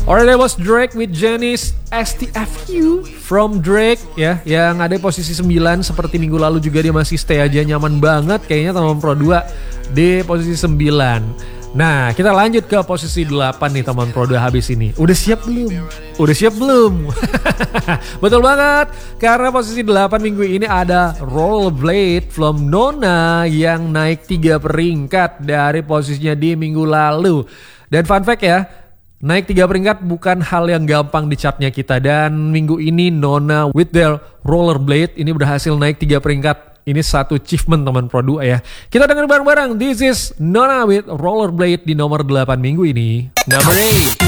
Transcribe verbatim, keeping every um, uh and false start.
Alright, that was Drake with Janice S T F U from Drake ya, yang ada di posisi sembilan. Seperti minggu lalu juga dia masih stay aja nyaman banget kayaknya teman Pro dua di posisi sembilan. Nah, kita lanjut ke posisi delapan nih teman Pro dua habis ini. Udah siap belum? Udah siap belum? Betul banget, karena posisi delapan minggu ini ada Rollerblade from Nona yang naik tiga peringkat dari posisinya di minggu lalu. Dan fun fact ya, naik tiga peringkat bukan hal yang gampang di chartnya kita. Dan minggu ini Nona with their Rollerblade ini berhasil naik tiga peringkat. Ini satu achievement teman Pro dua ya. Kita dengar bareng-bareng. This is Nona with Rollerblade di nomor delapan minggu ini. Number eight.